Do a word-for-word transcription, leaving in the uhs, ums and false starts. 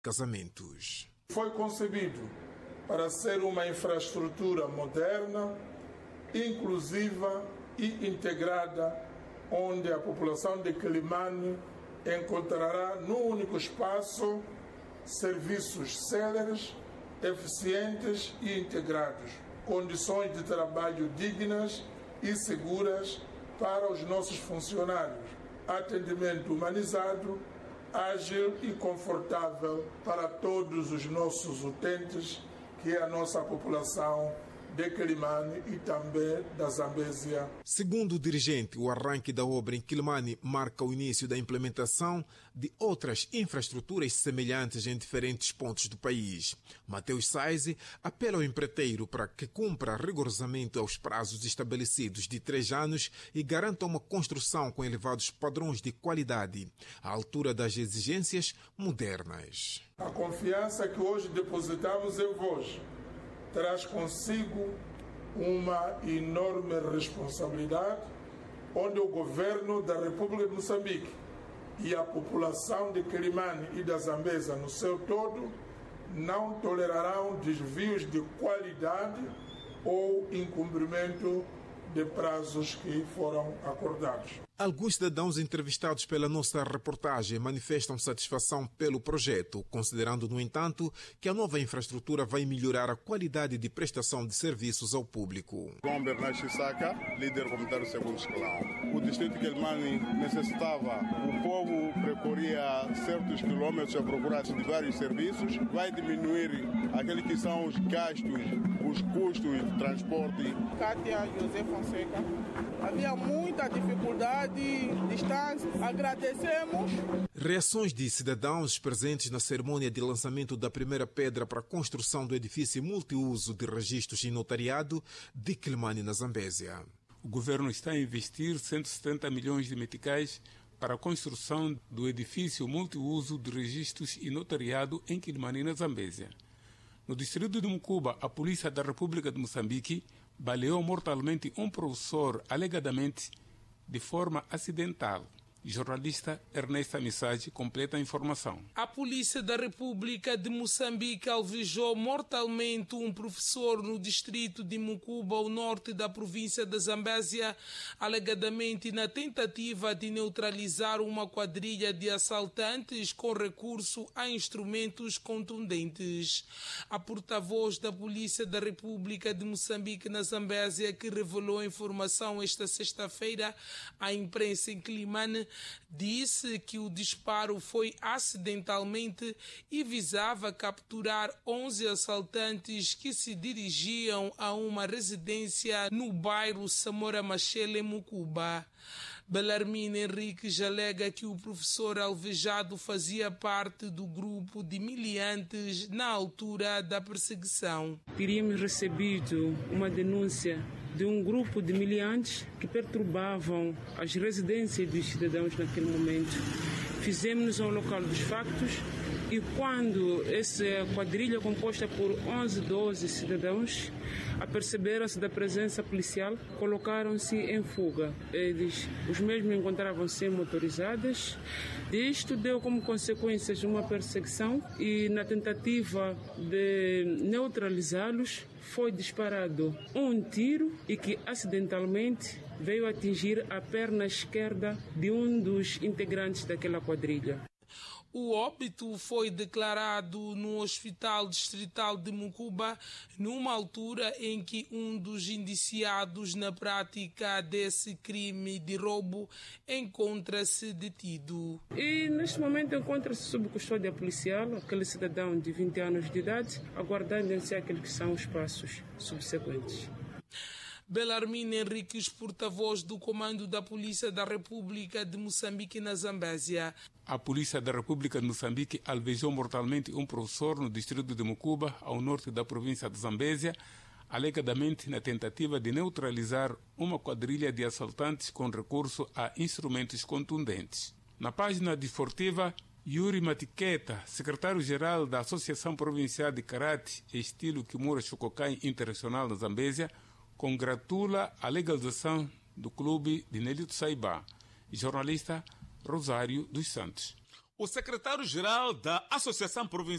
casamentos. Foi concebido para ser uma infraestrutura moderna, inclusiva e integrada, onde a população de Quelimane encontrará num único espaço serviços céleres, eficientes e integrados, condições de trabalho dignas e seguras para os nossos funcionários, atendimento humanizado, ágil e confortável para todos os nossos utentes, que é a nossa população de Quelimane e também da Zambésia. Segundo o dirigente, o arranque da obra em Quelimane marca o início da implementação de outras infraestruturas semelhantes em diferentes pontos do país. Mateus Saize apela ao empreiteiro para que cumpra rigorosamente aos prazos estabelecidos de três anos e garanta uma construção com elevados padrões de qualidade, à altura das exigências modernas. A confiança que hoje depositamos em vós traz consigo uma enorme responsabilidade, onde o governo da República de Moçambique e a população de Quelimane e da Zambésia no seu todo não tolerarão desvios de qualidade ou incumprimento de prazos que foram acordados. Alguns cidadãos entrevistados pela nossa reportagem manifestam satisfação pelo projeto, considerando, no entanto, que a nova infraestrutura vai melhorar a qualidade de prestação de serviços ao público. João Bernardo Chisaka, líder comunitário segundo escalão. O distrito de Quelimane necessitava, o povo percorria certos quilômetros à procura de vários serviços, vai diminuir aqueles que são os gastos, os custos de transporte. Cátia José Fonseca, havia muita dificuldade, distância, agradecemos. Reações de cidadãos presentes na cerimônia de lançamento da primeira pedra para a construção do edifício multiuso de registros e notariado de Quelimane, na Zambésia. O governo está a investir cento e setenta milhões de meticais para a construção do edifício multiuso de registros e notariado em Quelimane, na Zambésia. No distrito de Mucuba, a Polícia da República de Moçambique baleou mortalmente um professor, alegadamente de forma acidental. Jornalista Ernesta Missage completa a informação. A Polícia da República de Moçambique alvejou mortalmente um professor no distrito de Mucuba, ao norte da província da Zambésia, alegadamente na tentativa de neutralizar uma quadrilha de assaltantes com recurso a instrumentos contundentes. A porta-voz da Polícia da República de Moçambique na Zambésia, que revelou a informação esta sexta-feira à imprensa em Quelimane, disse que o disparo foi acidentalmente e visava capturar onze assaltantes que se dirigiam a uma residência no bairro Samora Machel, em Mucuba. Belarmino Henriques alega que o professor alvejado fazia parte do grupo de miliantes na altura da perseguição. Teríamos recebido uma denúncia de um grupo de miliantes que perturbavam as residências dos cidadãos naquele momento. Fizemos ao local dos factos e quando essa quadrilha composta por onze, doze cidadãos aperceberam-se da presença policial, colocaram-se em fuga. Eles, os mesmos encontravam-se motorizadas. Isto deu como consequências uma perseguição e na tentativa de neutralizá-los foi disparado um tiro e que acidentalmente veio atingir a perna esquerda de um dos integrantes daquela quadrilha. O óbito foi declarado no Hospital Distrital de Mucuba numa altura em que um dos indiciados na prática desse crime de roubo encontra-se detido. E neste momento encontra-se sob custódia policial aquele cidadão de vinte anos de idade, aguardando-se aqueles que são os passos subsequentes. Belarmino Henriques, porta-voz do Comando da Polícia da República de Moçambique na Zambésia. A Polícia da República de Moçambique alvejou mortalmente um professor no distrito de Mucuba, ao norte da província de Zambésia, alegadamente na tentativa de neutralizar uma quadrilha de assaltantes com recurso a instrumentos contundentes. Na página desportiva, Yuri Matiqueta, secretário-geral da Associação Provincial de Karate e Estilo Kimura Shokokai Internacional na Zambésia, congratula a legalização do clube de Nélio Saibá. Jornalista Rosário dos Santos. O secretário-geral da Associação Provincial